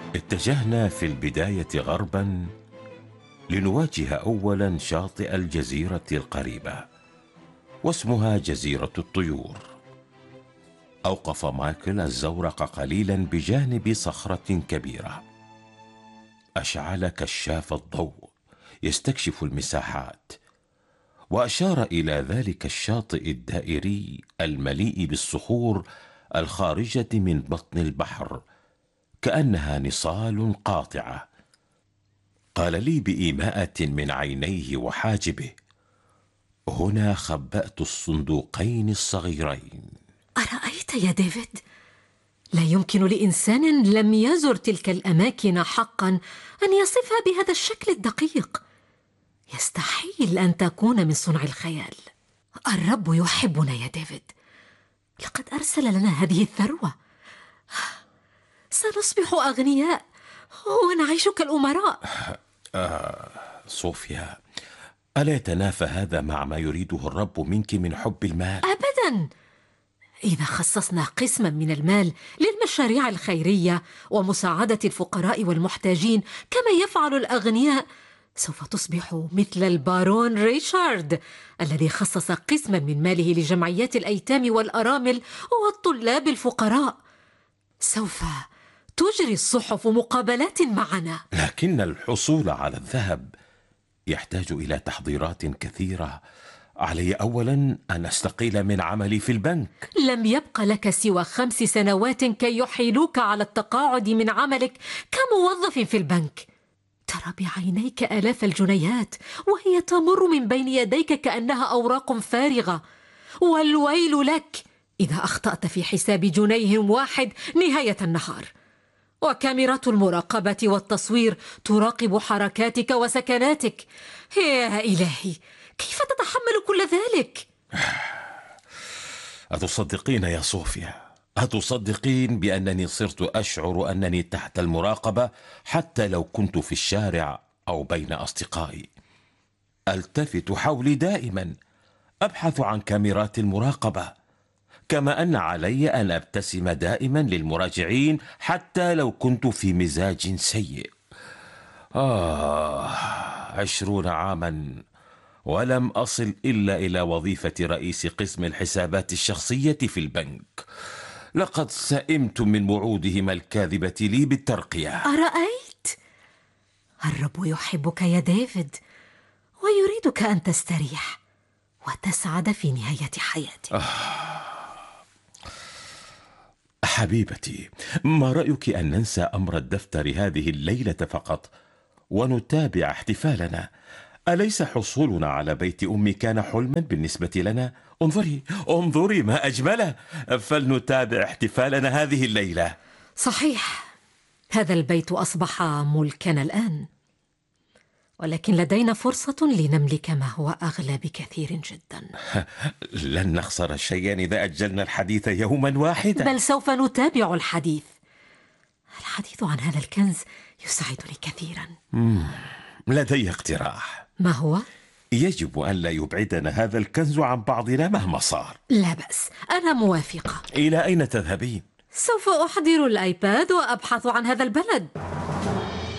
اتجهنا في البداية غربا لنواجه أولا شاطئ الجزيرة القريبة، واسمها جزيرة الطيور. أوقف مايكل الزورق قليلا بجانب صخرة كبيرة. أشعل كشاف الضوء يستكشف المساحات، وأشار إلى ذلك الشاطئ الدائري المليء بالصخور الخارجة من بطن البحر كأنها نصال قاطعة. قال لي بإيماءة من عينيه وحاجبه: هنا خبأت الصندوقين الصغيرين. أرأيت يا ديفيد؟ لا يمكن لإنسان لم يزر تلك الأماكن حقا أن يصفها بهذا الشكل الدقيق. يستحيل أن تكون من صنع الخيال. الرب يحبنا يا ديفيد، لقد أرسل لنا هذه الثروة. سنصبح أغنياء ونعيش كالأمراء. صوفيا، ألا يتنافى هذا مع ما يريده الرب منك من حب المال؟ أبدا. إذا خصصنا قسما من المال للمشاريع الخيرية ومساعدة الفقراء والمحتاجين كما يفعل الأغنياء، سوف تصبح مثل البارون ريشارد الذي خصص قسما من ماله لجمعيات الأيتام والأرامل والطلاب الفقراء. سوف تجري الصحف مقابلات معنا. لكن الحصول على الذهب يحتاج إلى تحضيرات كثيرة. علي أولا أن أستقيل من عملي في البنك. لم يبق لك سوى 5 سنوات كي يحيلوك على التقاعد من عملك كموظف في البنك. ترى بعينيك آلاف الجنيهات وهي تمر من بين يديك كأنها أوراق فارغة. والويل لك إذا أخطأت في حساب جنيه واحد نهاية النهار. وكاميرات المراقبة والتصوير تراقب حركاتك وسكناتك. يا إلهي، كيف تتحمل كل ذلك؟ أتصدقين يا صوفيا؟ أتصدقين بأنني صرت أشعر أنني تحت المراقبة حتى لو كنت في الشارع أو بين أصدقائي؟ ألتفت حولي دائما أبحث عن كاميرات المراقبة، كما أن علي أن أبتسم دائما للمراجعين حتى لو كنت في مزاج سيء. 20 عاما ولم أصل إلا إلى وظيفة رئيس قسم الحسابات الشخصية في البنك. لقد سئمت من وعودهم الكاذبة لي بالترقية. أرأيت؟ الرب يحبك يا ديفيد، ويريدك أن تستريح وتسعد في نهاية حياتك. حبيبتي، ما رأيك أن ننسى أمر الدفتر هذه الليلة فقط ونتابع احتفالنا؟ أليس حصولنا على بيت أمي كان حلما بالنسبة لنا؟ انظري ما أجمله. فلنتابع احتفالنا هذه الليلة. صحيح، هذا البيت أصبح ملكنا الآن، ولكن لدينا فرصة لنملك ما هو أغلى بكثير جدا. لن نخسر شيئا إذا أجلنا الحديث يوما واحدا. بل سوف نتابع الحديث عن هذا الكنز يسعدني كثيرا. لدي اقتراح. ما هو؟ يجب أن لا يبعدنا هذا الكنز عن بعضنا مهما صار. لا بأس، أنا موافقة. إلى أين تذهبين؟ سوف أحضر الآيباد وأبحث عن هذا البلد.